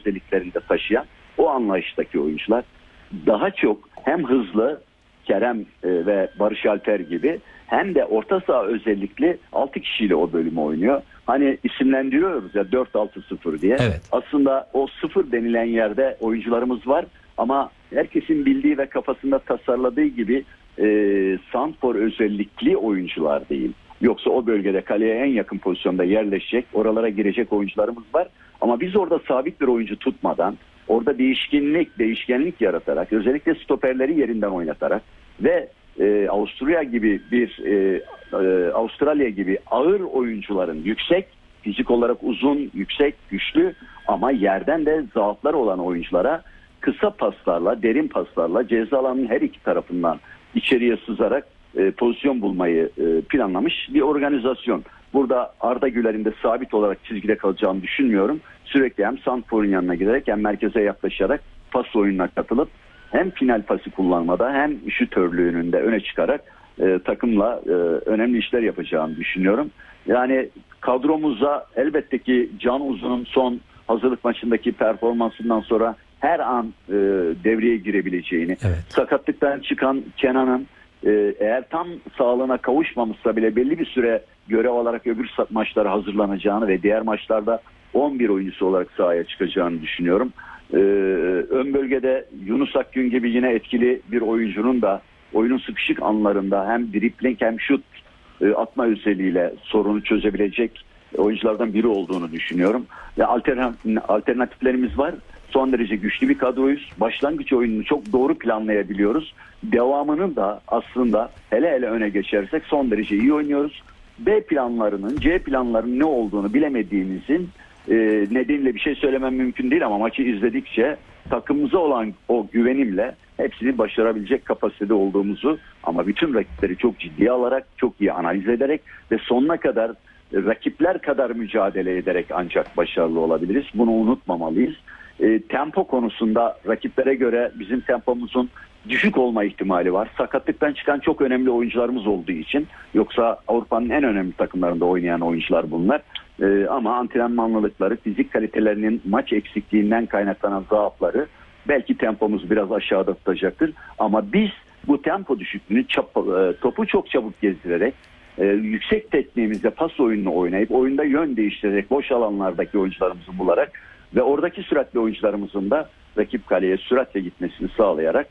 özelliklerini de taşıyan o anlayıştaki oyuncular. Daha çok hem hızlı Kerem ve Barış Alper gibi hem de orta saha özellikli 6 kişiyle o bölümü oynuyor. Hani isimlendiriyoruz ya 4-6-0 diye. Evet. Aslında o 0 denilen yerde oyuncularımız var ama herkesin bildiği ve kafasında tasarladığı gibi santrfor özellikli oyuncular değil. Yoksa o bölgede kaleye en yakın pozisyonda yerleşecek, oralara girecek oyuncularımız var. Ama biz orada sabit bir oyuncu tutmadan, orada değişkenlik yaratarak, özellikle stoperleri yerinden oynatarak ve Avustralya gibi ağır oyuncuların yüksek, fizik olarak uzun, yüksek, güçlü ama yerden de zaafları olan oyunculara kısa paslarla, derin paslarla ceza alanının her iki tarafından içeriye sızarak pozisyon bulmayı planlamış bir organizasyon. Burada Arda Güler'in de sabit olarak çizgide kalacağını düşünmüyorum. Sürekli hem santrforun yanına giderek hem merkeze yaklaşarak pas oyununa katılıp hem final pası kullanmada hem şutörlüğünün de öne çıkarak takımla önemli işler yapacağını düşünüyorum. Yani kadromuza elbette ki Can Uzun'un son hazırlık maçındaki performansından sonra her an devreye girebileceğini, evet, sakatlıktan çıkan Kenan'ın eğer tam sağlığına kavuşmamışsa bile belli bir süre görev alarak öbür maçlara hazırlanacağını ve diğer maçlarda 11 oyuncusu olarak sahaya çıkacağını düşünüyorum. Ön bölgede Yunus Akgün gibi yine etkili bir oyuncunun da oyunun sıkışık anlarında hem dribling hem şut atma özelliğiyle sorunu çözebilecek oyunculardan biri olduğunu düşünüyorum. Ve alternatiflerimiz var. Son derece güçlü bir kadroyuz. Başlangıç oyununu çok doğru planlayabiliyoruz. Devamının da aslında hele öne geçersek son derece iyi oynuyoruz. B planlarının, C planlarının ne olduğunu bilemediğimizin nedeniyle bir şey söylemem mümkün değil ama maçı izledikçe takımımıza olan o güvenimle hepsini başarabilecek kapasitede olduğumuzu ama bütün rakipleri çok ciddiye alarak, çok iyi analiz ederek ve sonuna kadar rakipler kadar mücadele ederek ancak başarılı olabiliriz. Bunu unutmamalıyız. Tempo konusunda rakiplere göre bizim tempomuzun düşük olma ihtimali var. Sakatlıktan çıkan çok önemli oyuncularımız olduğu için. Yoksa Avrupa'nın en önemli takımlarında oynayan oyuncular bunlar. Ama antrenmanlılıkları, fizik kalitelerinin maç eksikliğinden kaynaklanan zaafları belki tempomuzu biraz aşağıda tutacaktır. Ama biz bu tempo düşüklüğünü topu çok çabuk gezdirerek yüksek tekniğimizde pas oyununu oynayıp oyunda yön değiştirerek boş alanlardaki oyuncularımızı bularak ve oradaki süratli oyuncularımızın da rakip kaleye süratle gitmesini sağlayarak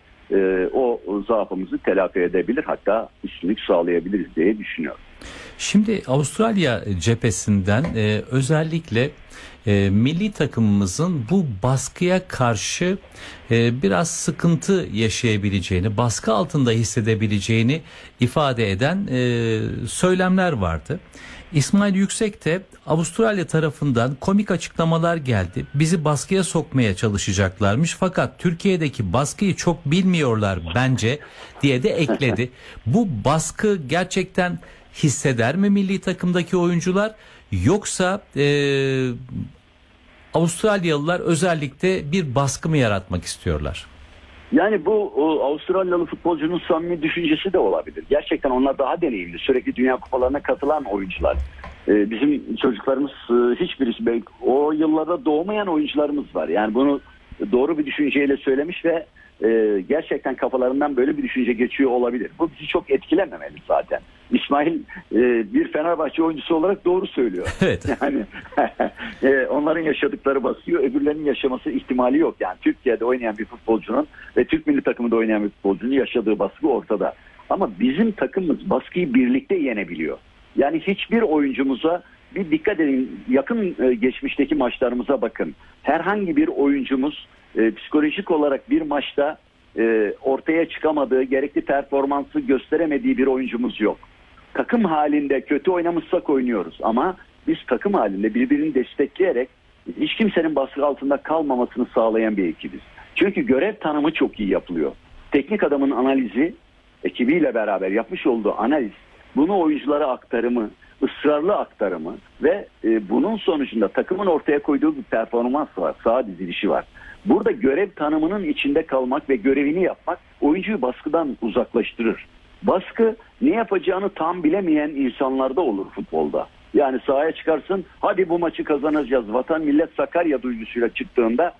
o zaafımızı telafi edebilir, hatta üstünlük sağlayabiliriz diye düşünüyorum. Şimdi Avustralya cephesinden özellikle milli takımımızın bu baskıya karşı biraz sıkıntı yaşayabileceğini, baskı altında hissedebileceğini ifade eden söylemler vardı. İsmail Yüksek de Avustralya tarafından komik açıklamalar geldi. Bizi baskıya sokmaya çalışacaklarmış fakat Türkiye'deki baskıyı çok bilmiyorlar bence diye de ekledi. Bu baskı gerçekten hisseder mi milli takımdaki oyuncular yoksa Avustralyalılar özellikle bir baskı mı yaratmak istiyorlar? Yani bu Avustralyalı futbolcunun samimi düşüncesi de olabilir. Gerçekten onlar daha deneyimli. Sürekli dünya kupalarına katılan oyuncular. Bizim çocuklarımız hiçbirisi belki o yıllarda doğmayan oyuncularımız var. Yani bunu doğru bir düşünceyle söylemiş ve gerçekten kafalarından böyle bir düşünce geçiyor olabilir. Bu bizi çok etkilememeli zaten. İsmail bir Fenerbahçe oyuncusu olarak doğru söylüyor. Evet. Yani onların yaşadıkları baskıyı öbürlerinin yaşaması ihtimali yok. Yani Türkiye'de oynayan bir futbolcunun ve Türk milli takımında oynayan bir futbolcunun yaşadığı baskı ortada. Ama bizim takımımız baskıyı birlikte yenebiliyor. Yani hiçbir oyuncumuza bir dikkat edin, yakın geçmişteki maçlarımıza bakın. Herhangi bir oyuncumuz psikolojik olarak bir maçta ortaya çıkamadığı, gerekli performansı gösteremediği bir oyuncumuz yok. Takım halinde kötü oynamışsak oynuyoruz ama biz takım halinde birbirini destekleyerek hiç kimsenin baskı altında kalmamasını sağlayan bir ekibiz. Çünkü görev tanımı çok iyi yapılıyor. Teknik adamın analizi, ekibiyle beraber yapmış olduğu analiz, bunu oyunculara aktarımı, ısrarlı aktarımı ve bunun sonucunda takımın ortaya koyduğu bir performans var, saha dizilişi var. Burada görev tanımının içinde kalmak ve görevini yapmak oyuncuyu baskıdan uzaklaştırır. Baskı ne yapacağını tam bilemeyen insanlarda olur futbolda. Yani sahaya çıkarsın, hadi bu maçı kazanacağız, vatan millet Sakarya duygusuyla çıktığında